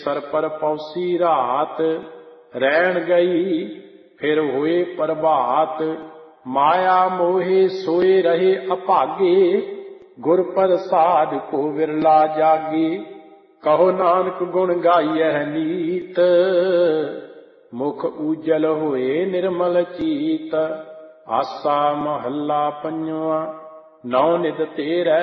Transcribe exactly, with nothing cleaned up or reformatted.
Sir पर पौसी रात, रैन गई फिर हुए प्रभात। माया मोहे सोए रहे अभागे, गुर प्रसाद को विरला जागे। कहो नानक गुण गाइयह नीत, मुख उजल होए निर्मल चीत। आसा महला पंजवा। नौ निद तेरह